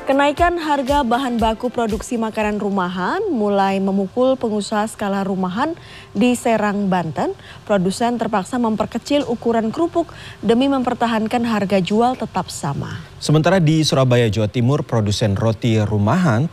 Kenaikan harga bahan baku produksi makanan rumahan mulai memukul pengusaha skala rumahan di Serang, Banten. Produsen terpaksa memperkecil ukuran kerupuk demi mempertahankan harga jual tetap sama. Sementara di Surabaya, Jawa Timur, produsen roti rumahan